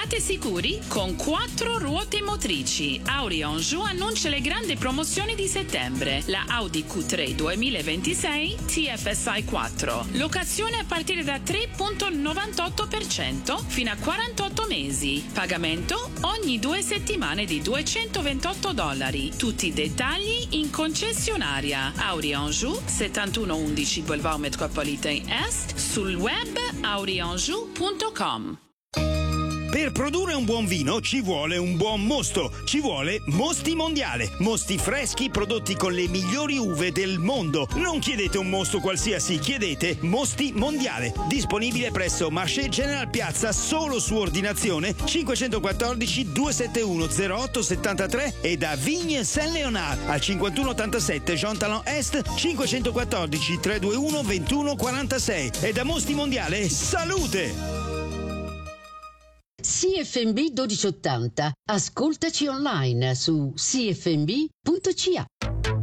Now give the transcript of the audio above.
State sicuri? Con 4 ruote motrici, Audi Anjou annuncia le grandi promozioni di settembre. La Audi Q3 2026 TFSI 4. Locazione a partire da 3,98% fino a 48 mesi. Pagamento ogni 2 settimane di $228. Tutti i dettagli in concessionaria. Audi Anjou, 7111 Boulevard Metropolitain Est, sul web audianjou.com. Per produrre un buon vino ci vuole un buon mosto, ci vuole Mosti Mondiale. Mosti freschi prodotti con le migliori uve del mondo. Non chiedete un mosto qualsiasi, chiedete Mosti Mondiale. Disponibile presso Marché General Piazza solo su ordinazione 514 271 0873 e da Vigne Saint-Léonard al 5187 Jean Talon Est 514 321 2146. E da Mosti Mondiale, salute! CFMB 1280. Ascoltaci online su cfmb.ca.